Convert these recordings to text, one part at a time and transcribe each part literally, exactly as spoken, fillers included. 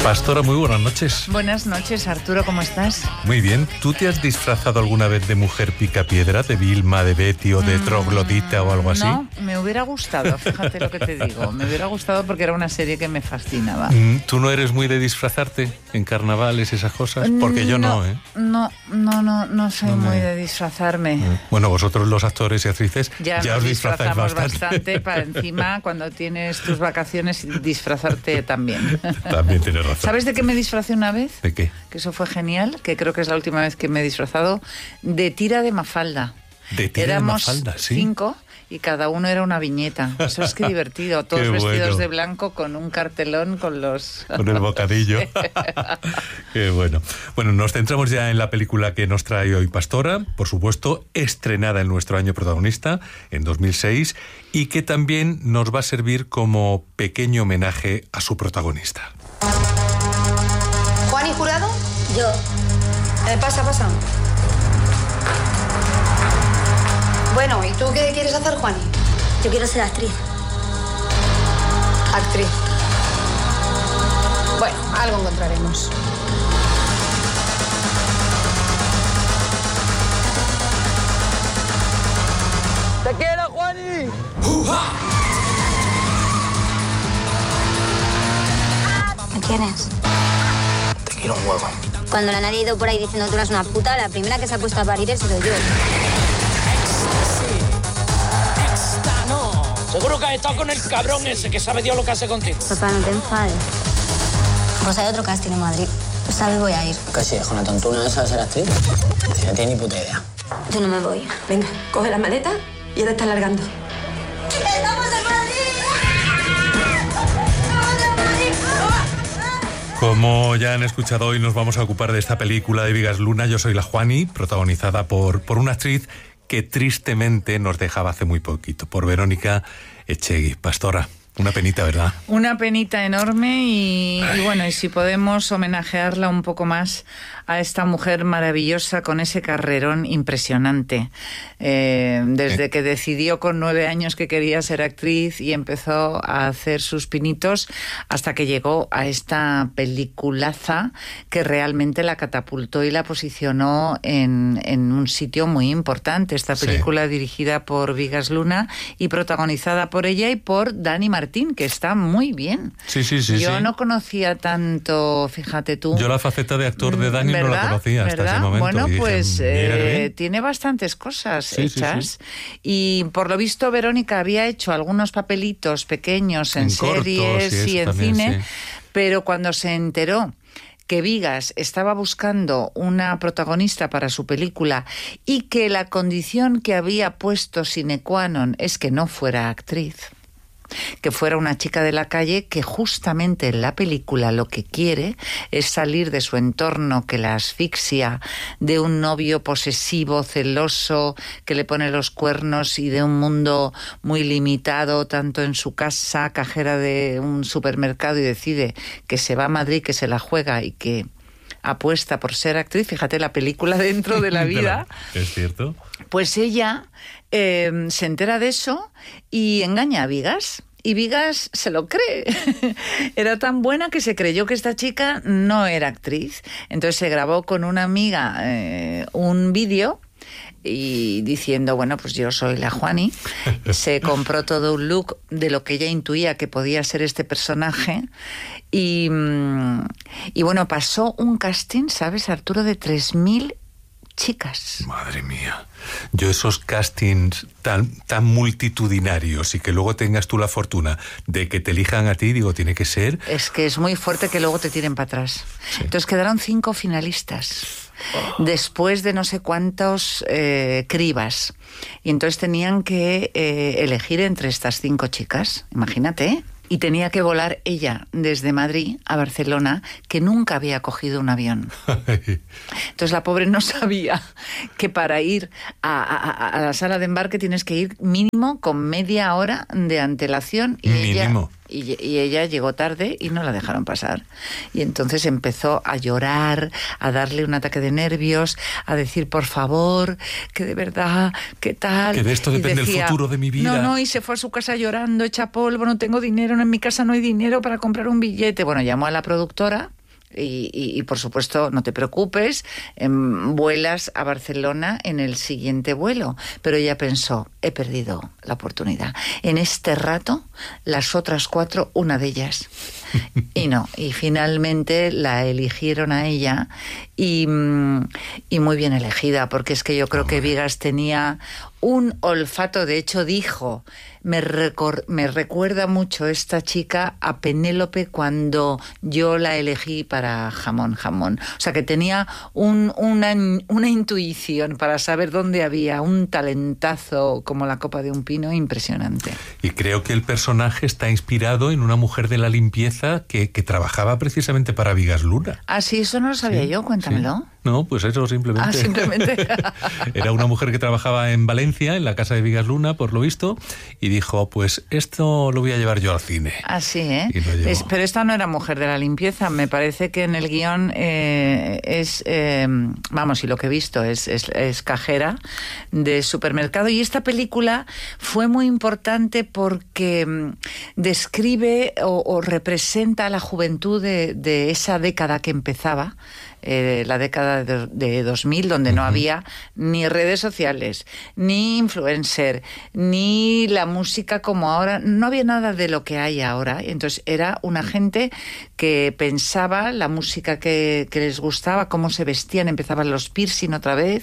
Pastora, muy buenas noches. Buenas noches, Arturo, ¿cómo estás? Muy bien. ¿Tú te has disfrazado alguna vez de mujer picapiedra, de Vilma, de Betty o de mm, troglodita o algo así? No, me hubiera gustado, fíjate lo que te digo. Me hubiera gustado porque era una serie que me fascinaba. ¿Tú no eres muy de disfrazarte en carnavales, esas cosas? Porque yo no, no ¿eh? No, no, no, no soy no me... muy de disfrazarme. Bueno, vosotros los actores y actrices ya, ya os disfrazáis bastante. bastante para encima, cuando tienes tus vacaciones, disfrazarte también. También tienes razón. ¿Sabes de qué me disfracé una vez? ¿De qué? Que eso fue genial, que creo que es la última vez que me he disfrazado, de tira de Mafalda. De tira Éramos de Mafalda, sí. cinco y cada uno era una viñeta. Eso es que divertido. Todos Qué vestidos bueno. de blanco con un cartelón con los... Con el bocadillo. Qué bueno. Bueno, nos centramos ya en la película que nos trae hoy Pastora, por supuesto, estrenada en nuestro año protagonista, en dos mil seis, y que también nos va a servir como pequeño homenaje a su protagonista. ¿Juan y Jurado? Yo. Eh, pasa, pasa. Bueno, ¿y tú qué quieres hacer, Juani? Yo quiero ser actriz. Actriz. Bueno, algo encontraremos. ¡Te quiero, Juani! ¿Me quieres? Te quiero un huevo. Cuando la nadie ha ido por ahí diciendo que tú eres una puta, la primera que se ha puesto a parir he sido yo. Seguro que has estado con el cabrón ese que sabe Dios lo que hace contigo. Papá, no te enfades. Pues hay otro casting en Madrid. ¿Sabes? Voy a ir. ¿Qué si es con la tontuna esa de ser actriz? No tiene ni puta idea. Yo no me voy. Venga, coge las maletas y ahora está largando. ¡Estamos en Madrid! Como ya han escuchado, hoy nos vamos a ocupar de esta película de Vigas Luna. Yo soy la Juani, protagonizada por, por una actriz que tristemente nos dejaba hace muy poquito, por Verónica Echegui. Pastora, una penita, ¿verdad? Una penita enorme y, y bueno, y si podemos homenajearla un poco más a esta mujer maravillosa con ese carrerón impresionante. Eh, desde ¿Eh? que decidió con nueve años que quería ser actriz y empezó a hacer sus pinitos hasta que llegó a esta peliculaza que realmente la catapultó y la posicionó en, en un sitio muy importante. Esta película sí. dirigida por Vigas Luna y protagonizada por ella y por Dani Martín, que está muy bien. Sí, sí, sí. Yo sí. no conocía tanto, fíjate tú. Yo la faceta de actor de Dani ¿verdad? no la conocía hasta ¿verdad? ese momento. Bueno, y dije, pues eh, bien. tiene bastantes cosas sí, hechas. Sí, sí. Y por lo visto Verónica había hecho algunos papelitos pequeños en, en series cortos, y, y en también, cine, sí. pero cuando se enteró que Vigas estaba buscando una protagonista para su película y que la condición que había puesto sine qua non es que no fuera actriz, que fuera una chica de la calle, que justamente en la película lo que quiere es salir de su entorno que la asfixia, de un novio posesivo, celoso, que le pone los cuernos y de un mundo muy limitado, tanto en su casa, cajera de un supermercado, y decide que se va a Madrid, que se la juega y que apuesta por ser actriz. Fíjate, la película dentro de la vida. Es cierto. Pues ella eh, se entera de eso y engaña a Vigas. Y Vigas se lo cree. Era tan buena que se creyó que esta chica no era actriz. Entonces se grabó con una amiga eh, un vídeo y diciendo, bueno, pues yo soy la Juani. Se compró todo un look de lo que ella intuía que podía ser este personaje. Y, y bueno, pasó un casting, ¿sabes, Arturo?, de tres mil chicas. Madre mía. Yo esos castings tan, tan multitudinarios y que luego tengas tú la fortuna de que te elijan a ti, digo, tiene que ser... Es que es muy fuerte que luego te tiren para atrás. Sí. Entonces quedaron cinco finalistas. Oh. Después de no sé cuántos eh, cribas. Y entonces tenían que eh, elegir entre estas cinco chicas. Imagínate, ¿eh? Y tenía que volar ella desde Madrid a Barcelona, que nunca había cogido un avión. Entonces la pobre no sabía que para ir a, a, a la sala de embarque tienes que ir mínimo con media hora de antelación. Y mínimo. Ella, y, y ella llegó tarde y no la dejaron pasar. Y entonces empezó a llorar, a darle un ataque de nervios, a decir, por favor, que de verdad, ¿qué tal? Que de esto depende decía, el futuro de mi vida. No, no, y se fue a su casa llorando, hecha polvo, no tengo dinero, en mi casa no hay dinero para comprar un billete. Bueno, llamó a la productora Y, y, y por supuesto, no te preocupes, eh, vuelas a Barcelona en el siguiente vuelo. Pero ella pensó, he perdido la oportunidad. En este rato, las otras cuatro, una de ellas. Y no, y finalmente la eligieron a ella y, y muy bien elegida, porque es que yo creo que Vigas tenía un olfato, de hecho dijo, me, recor- me recuerda mucho esta chica a Penélope cuando yo la elegí para Jamón, Jamón. O sea que tenía un, una, una intuición para saber dónde había un talentazo como la copa de un pino impresionante. Y creo que el personaje está inspirado en una mujer de la limpieza que, que trabajaba precisamente para Vigas Luna. Ah, sí, eso no lo sabía Sí, yo, cuéntamelo. Sí. No, pues eso simplemente. Ah, simplemente. Era una mujer que trabajaba en Valencia, en la casa de Vigas Luna, por lo visto, y dijo, pues esto lo voy a llevar yo al cine. Ah, sí, ¿eh? Y lo llevó. Es, pero esta no era mujer de la limpieza, me parece que en el guión eh, es, eh, vamos, y lo que he visto es, es, es cajera de supermercado. Y esta película fue muy importante porque mm, describe o, o representa la juventud de, de esa década que empezaba. Eh, la década de, de dos mil, donde no había ni redes sociales, ni influencer, ni la música como ahora, no había nada de lo que hay ahora. Entonces era una gente que pensaba la música que, que les gustaba, cómo se vestían, empezaban los piercing otra vez.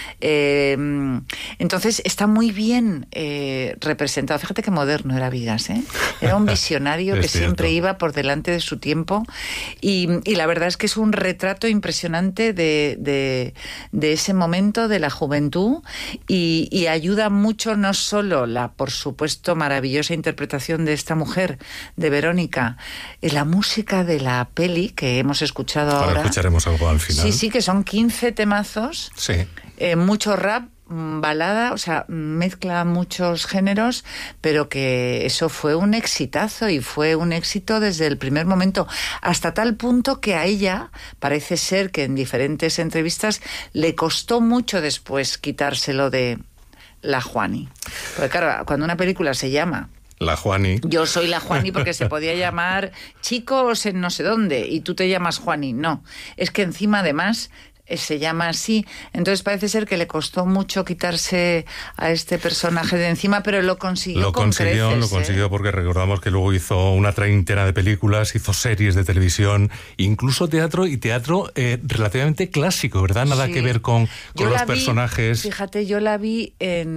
Eh, entonces está muy bien eh, representado. Fíjate qué moderno era Vigas, ¿eh? Era un visionario que siempre iba por delante de su tiempo y, y la verdad es que es un retrato impresionante de, de, de ese momento de la juventud y, y ayuda mucho no solo la, por supuesto, maravillosa interpretación de esta mujer, de Verónica, la música de la peli que hemos escuchado ahora. Ahora escucharemos algo al final. Sí, sí, que son quince temazos. Sí. Eh, mucho rap, balada, o sea, mezcla muchos géneros, pero que eso fue un exitazo y fue un éxito desde el primer momento, hasta tal punto que a ella parece ser que en diferentes entrevistas le costó mucho después quitárselo de la Juani. Porque claro, cuando una película se llama La Juani. Yo soy la Juani porque se podía llamar Chicos en no sé dónde y tú te llamas Juani. No, es que encima además se llama así, entonces parece ser que le costó mucho quitarse a este personaje de encima, pero lo consiguió Lo con consiguió, creces, lo consiguió ¿eh? porque recordamos que luego hizo una treintena de películas, hizo series de televisión, incluso teatro y teatro eh, relativamente clásico, ¿verdad? Nada Sí. que ver con, Yo con los la vi, personajes. Fíjate, yo la vi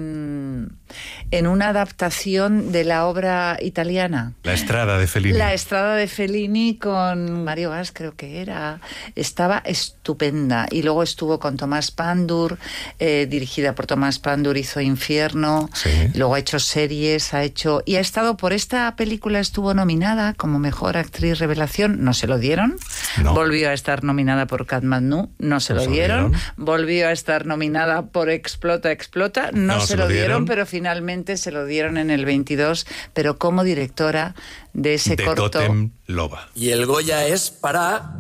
en, en una adaptación de la obra italiana. La Estrada de Fellini. La Estrada de Fellini con Mario Gas, creo que era. Estaba estupenda. Y luego estuvo con Tomás Pandur, eh, dirigida por Tomás Pandur, hizo Infierno. Sí. Luego ha hecho series, ha hecho... Y ha estado, por esta película estuvo nominada como Mejor Actriz Revelación. No se lo dieron. No. Volvió a estar nominada por Katmandú. No se No lo se lo dieron. dieron. Volvió a estar nominada por Explota, Explota. No, se, lo dieron, dieron, pero finalmente se lo dieron en el veintidós, pero como directora de ese de corto. Totem Loba. Y el Goya es para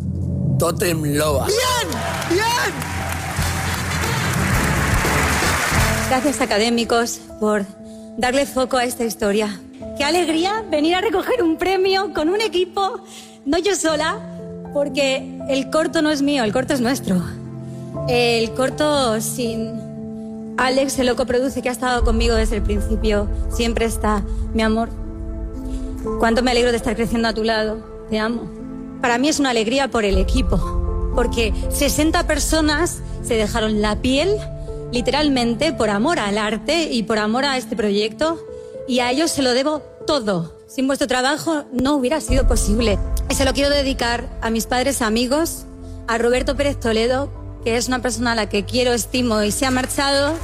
Totem Loba. Gracias, académicos, por darle foco a esta historia. Qué alegría venir a recoger un premio con un equipo, no yo sola, porque el corto no es mío, el corto es nuestro. El corto sin Alex, el loco produce, que ha estado conmigo desde el principio, siempre está, mi amor. Cuánto me alegro de estar creciendo a tu lado, te amo. Para mí es una alegría por el equipo, porque sesenta personas se dejaron la piel, literalmente, por amor al arte y por amor a este proyecto, y a ellos se lo debo todo. Sin vuestro trabajo no hubiera sido posible. Y se lo quiero dedicar a mis padres amigos, a Roberto Pérez Toledo, que es una persona a la que quiero, estimo y se ha marchado,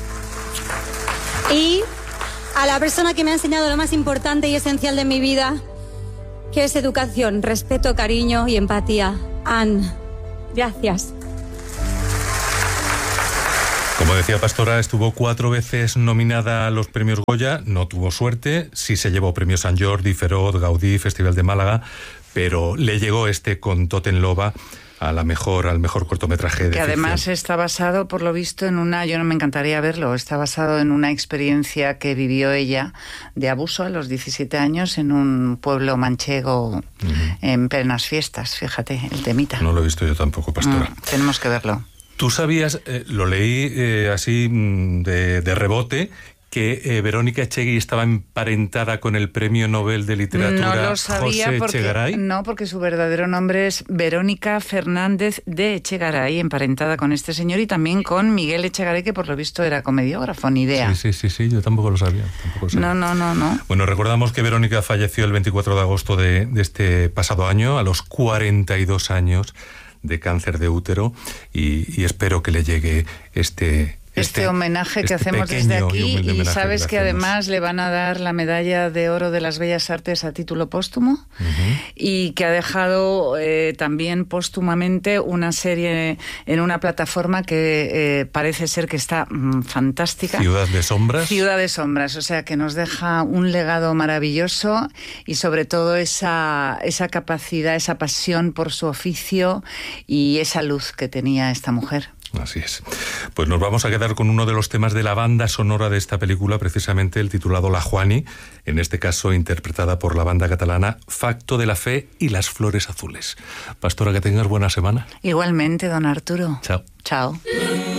y a la persona que me ha enseñado lo más importante y esencial de mi vida, que es educación, respeto, cariño y empatía. Anne, gracias. Como decía Pastora, estuvo cuatro veces nominada a los premios Goya, no tuvo suerte, sí se llevó premios Sant Jordi, Ferot, Gaudí, Festival de Málaga, pero le llegó este con Totem Loba, a la mejor, al mejor cortometraje de Que además ficción. está basado, por lo visto, en una, yo no me encantaría verlo, está basado en una experiencia que vivió ella de abuso a los diecisiete años en un pueblo manchego, uh-huh, en plenas fiestas, fíjate, el temita. No lo he visto yo tampoco, Pastora. Mm, tenemos que verlo. ¿Tú sabías, eh, lo leí eh, así de, de rebote, que eh, Verónica Echegui estaba emparentada con el Premio Nobel de Literatura No lo sabía José porque, Echegaray? no, porque su verdadero nombre es Verónica Fernández de Echegaray, emparentada con este señor y también con Miguel Echegaray, que por lo visto era comediógrafo, ni idea. Sí, sí, sí, sí, yo tampoco lo sabía. Tampoco lo sabía. No, no, no, no. Bueno, recordamos que Verónica falleció el veinticuatro de agosto de, de este pasado año, a los cuarenta y dos años, de cáncer de útero, y, y espero que le llegue este... Este, este homenaje que este hacemos desde aquí, y, y sabes que además le van a dar la medalla de oro de las Bellas Artes a título póstumo, uh-huh, y que ha dejado eh, también póstumamente una serie en una plataforma que eh, parece ser que está mm, fantástica. Ciudad de Sombras. Ciudad de Sombras, o sea que nos deja un legado maravilloso y sobre todo esa, esa capacidad, esa pasión por su oficio y esa luz que tenía esta mujer. Así es. Pues nos vamos a quedar con uno de los temas de la banda sonora de esta película, precisamente el titulado La Juani, en este caso interpretada por la banda catalana Facto de la Fe y las Flores Azules. Pastora, que tengas buena semana. Igualmente, don Arturo. Chao. Chao.